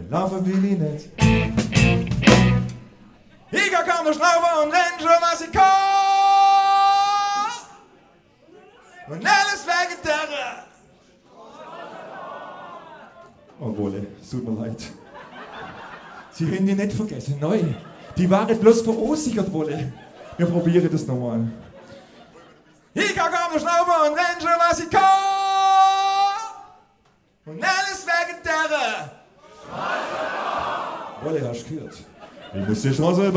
laufen will ich nicht. Ich kann kaum noch schnaufen und renn schon, was ich kann. Und alles wegen der. Oh, Wolle, es tut mir leid. Sie haben die nicht vergessen, nein. Die waren bloß verunsichert, Wolle. Wir probieren das nochmal. Ich kann kaum noch schnaufen und renn schon, was ich kann. Und alles wegen der. Wolle, hast du gehört? Ich muss die Straße